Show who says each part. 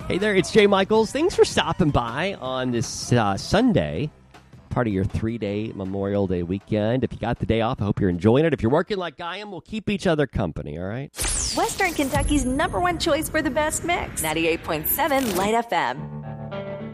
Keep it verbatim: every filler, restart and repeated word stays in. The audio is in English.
Speaker 1: Hey there, it's Jay Michaels. Thanks for stopping by on this uh, Sunday, part of your three-day Memorial Day weekend. If you got the day off, I hope you're enjoying it. If you're working like I am, we'll keep each other company, all right?
Speaker 2: Western Kentucky's number one choice for the best mix. ninety-eight point seven Light F M.